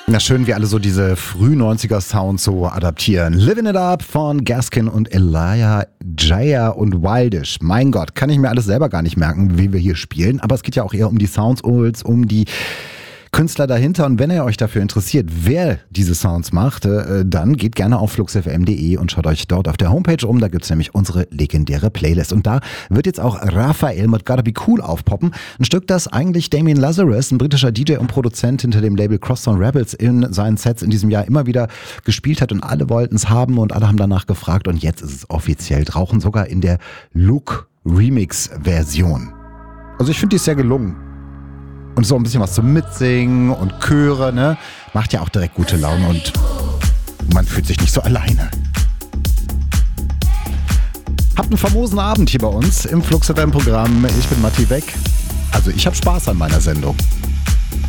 Na schön, wie alle so diese Früh-90er-Sounds so adaptieren. Living It Up von Gaskin und Elijah Jaya und Wildish. Mein Gott, kann ich mir alles selber gar nicht merken, wie wir hier spielen. Aber es geht ja auch eher um die Sounds, um die Künstler dahinter. Und wenn ihr euch dafür interessiert, wer diese Sounds macht, dann geht gerne auf fluxfm.de und schaut euch dort auf der Homepage um. Da gibt's nämlich unsere legendäre Playlist. Und da wird jetzt auch Raphael mit Gotta Be Cool aufpoppen. Ein Stück, das eigentlich Damien Lazarus, ein britischer DJ und Produzent hinter dem Label Crosstown Rebels, in seinen Sets in diesem Jahr immer wieder gespielt hat. Und alle wollten es haben und alle haben danach gefragt. Und jetzt ist es offiziell draußen, sogar in der Luke Remix-Version. Also ich finde die ist sehr gelungen. Und so ein bisschen was zum Mitsingen und Chöre, ne? Macht ja auch direkt gute Laune und man fühlt sich nicht so alleine. Habt einen famosen Abend hier bei uns im Flux FM Programm. Ich bin Matti Weck. Also ich habe Spaß an meiner Sendung.